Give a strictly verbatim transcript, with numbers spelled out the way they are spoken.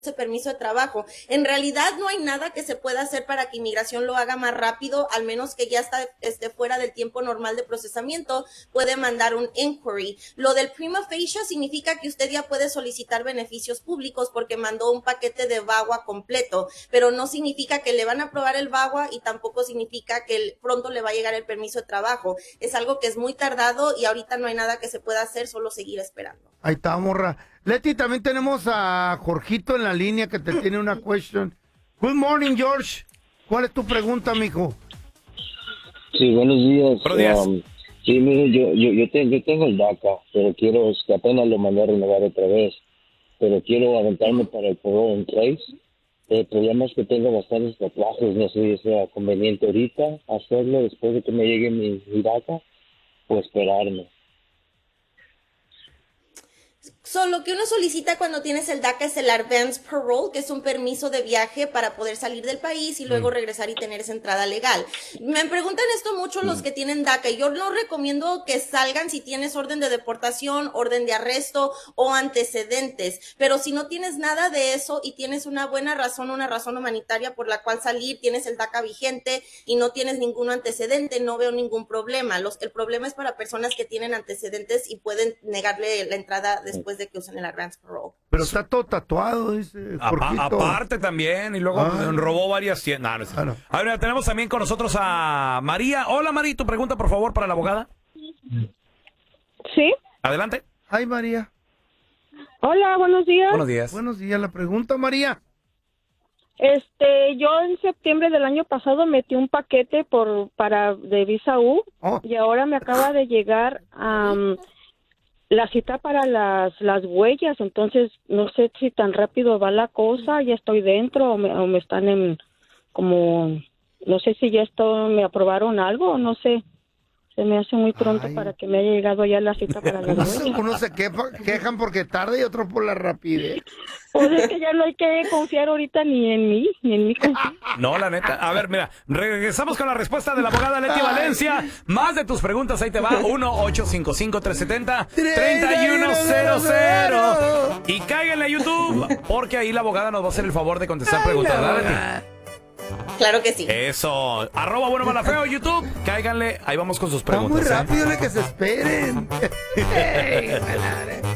ese permiso de trabajo. En realidad no hay nada que se pueda hacer para que inmigración lo haga más rápido, al menos que ya está esté fuera del tiempo normal de procesamiento, puede mandar un inquiry. Lo del prima facie significa que usted ya puede solicitar beneficios públicos porque mandó un paquete de V A W A completo, pero no significa que le van a aprobar el V A W A y tampoco significa que el, pronto le va a llegar el permiso de trabajo. Es algo que es muy tardado y ahorita no hay nada que se pueda hacer, solo seguir esperando. Ahí está, morra. Leti, también tenemos a Jorgito en la línea que te tiene una question. Good morning, George. ¿Cuál es tu pregunta, mijo? Sí, buenos días. Buenos días. Um, sí, mire, yo, yo, yo, te, yo tengo el DACA, pero quiero, es que apenas lo mandé a renovar otra vez, pero quiero aventarme para el parole in place. El problema es que tengo bastantes tatuajes, no sé si sea conveniente ahorita hacerlo después de que me llegue mi, mi DACA o esperarme. So, lo que uno solicita cuando tienes el DACA es el Advance Parole, que es un permiso de viaje para poder salir del país y luego mm. regresar y tener esa entrada legal. Me preguntan esto mucho mm. los que tienen DACA y yo no recomiendo que salgan si tienes orden de deportación, orden de arresto o antecedentes. Pero si no tienes nada de eso y tienes una buena razón, una razón humanitaria por la cual salir, tienes el DACA vigente y no tienes ningún antecedente, no veo ningún problema. Los, el problema es para personas que tienen antecedentes y pueden negarle la entrada después de que usen el advance parole. Pero está todo tatuado, dice Jorgito. Aparte también, y luego ah. robó varias tiendas. No, no es... ah, no. A ver, tenemos también con nosotros a María. Hola, María, tu pregunta, por favor, para la abogada. Sí. Adelante. Ay, María. Hola, buenos días. Buenos días. Buenos días, la pregunta, María. Este, yo en septiembre del año pasado metí un paquete por para de visa U oh. y ahora me acaba de llegar um, la cita para las las huellas, entonces no sé si tan rápido va la cosa, ya estoy dentro o me, o me están en como, no sé si ya esto me aprobaron algo o no sé. Se me hace muy pronto Ay. para que me haya llegado ya la cita para las huellas. Unos se queja, quejan porque tarde y otros por la rapidez. Pues es que ya no hay que confiar ahorita ni en mí, ni en mí. No, la neta. A ver, mira, regresamos con la respuesta de la abogada Leti Valencia. Más de tus preguntas, ahí te va. uno ocho cinco cinco, tres siete cero, tres uno cero cero. Y cáiganle a YouTube, porque ahí la abogada nos va a hacer el favor de contestar preguntas. ¿Verdad, Claro que sí. Eso. Arroba Bueno Malafeo, YouTube. Cáiganle. Ahí vamos con sus preguntas. Va muy rápido, ¿eh? Que se esperen.